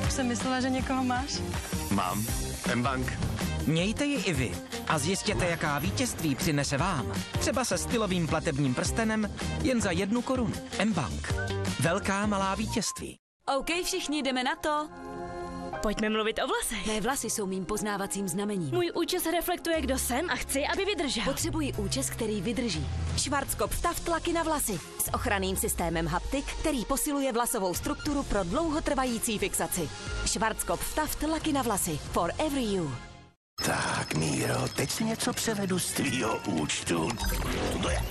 Už jsem myslela, že někoho máš. Mám. mBank. Mějte ji i vy a zjistěte, jaká vítězství přinese vám. Třeba se stylovým platebním prstenem jen za 1 korunu. mBank. Velká malá vítězství. OK, všichni jdeme na to. Pojďme mluvit o vlasech. Mé vlasy jsou mým poznávacím znamením. Můj účes reflektuje, kdo jsem a chci, aby vydržel. Potřebuji účes, který vydrží. Schwarzkopf Taft laky na vlasy. S ochranným systémem haptik, který posiluje vlasovou strukturu pro dlouhotrvající fixaci. Schwarzkopf Taft laky na vlasy. For every you. Tak, Míro, teď si něco převedu z tvýho účtu. To je...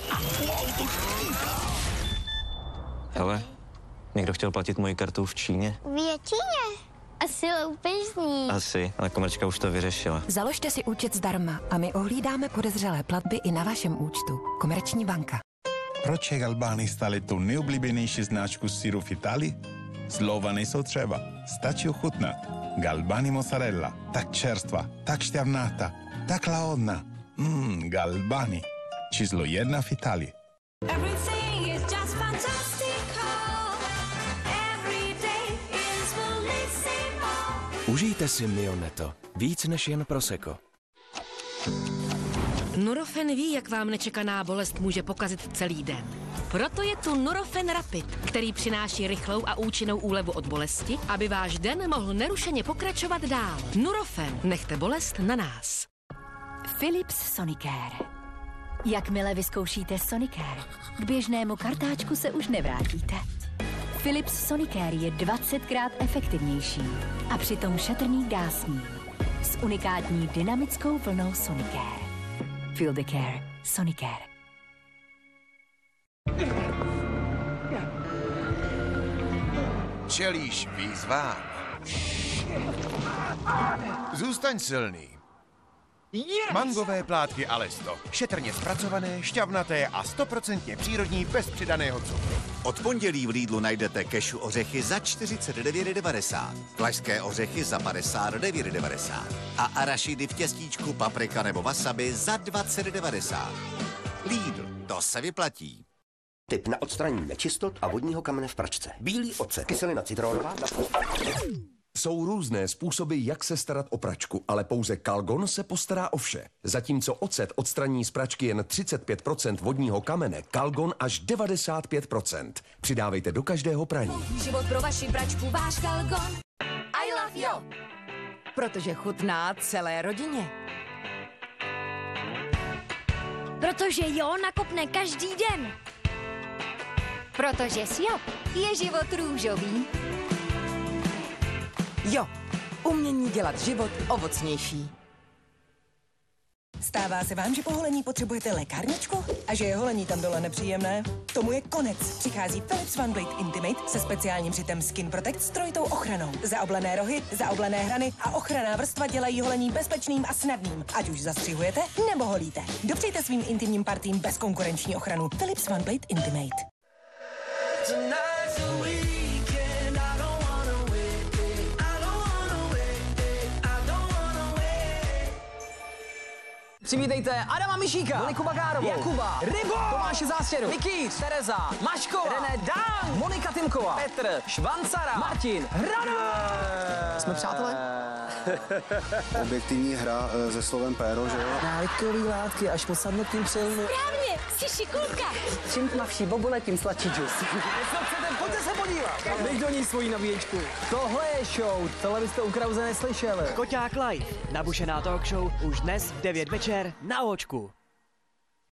Hele, někdo chtěl platit moji kartu v Číně? Většině. Asi loupežní. Asi, ale komerčka už to vyřešila. Založte si účet zdarma a my ohlídáme podezřelé platby i na vašem účtu. Komerční banka. Proč je Galbani stále tu nejoblíbenější značku syru v Itálii? Slova nejsou třeba, stačí ochutnat. Galbani mozzarella, tak čerstva, tak šťavnatá, tak lahodná. Galbani, číslo 1 v Itálii. Užijte si Mioneto. Víc než jen prosecco. Nurofen ví, jak vám nečekaná bolest může pokazit celý den. Proto je tu Nurofen Rapid, který přináší rychlou a účinnou úlevu od bolesti, aby váš den mohl nerušeně pokračovat dál. Nurofen, nechte bolest na nás. Philips Sonicare. Jakmile vyzkoušíte Sonicare, k běžnému kartáčku se už nevrátíte. Philips Sonicare je 20krát efektivnější a přitom šetrný k dásním. S unikátní dynamickou vlnou Sonicare. Feel the care. Sonicare. Čelíš výzvám. Zůstaň silný. Yes! Mangové plátky Alesto. Šetrně zpracované, šťavnaté a 100% přírodní bez přidaného cukru. Od pondělí v Lidlu najdete kešu ořechy za 49,90, vlašské ořechy za 59,90 a arašidy v těstíčku, paprika nebo wasabi za 20,90. Lidl, to se vyplatí. Tip na odstranění nečistot a vodního kamene v pračce. Bílý ocet, kyselina citronová. Jsou různé způsoby, jak se starat o pračku, ale pouze Calgon se postará o vše. Zatímco ocet odstraní z pračky jen 35% vodního kamene, Calgon až 95%. Přidávejte do každého praní. Život pro vaši pračku, váš Calgon. I love you. Protože chutná celé rodině. Protože jo nakopne každý den. Protože s jo je život růžový. Jo, umění dělat život ovocnější. Stává se vám, že po holení potřebujete lékárničku? A že je holení tam dole nepříjemné? Tomu je konec. Přichází Philips OneBlade Intimate se speciálním přitem Skin Protect s trojitou ochranou. Zaoblené rohy, zaoblené hrany a ochranná vrstva dělají holení bezpečným a snadným. Ať už zastřihujete nebo holíte. Dopřejte svým intimním partím bezkonkurenční ochranu. Philips OneBlade Intimate. Přivítejte Adama Mišíka, Moniku Bagárovou, Jakuba, Rybo, Tomáše Zástěru, Mikýř, Tereza, Maškova, René Dán, Monika Tymková, Petr, Švancara, Martin, Hrana. Jsme přátelé? Objektivní hra se slovem péro, že jo? Návykový látky až po samotným přilnu. Správně, jsi šikulka. Čím tmavší bobule, tím sladší džus. Pojďte se podívat. Dej do ní svoji nabíječku. Tohle je show, tohle byste u Krause neslyšeli. Koťák Live, nabušená talk show už dnes v 9 večer na Očku.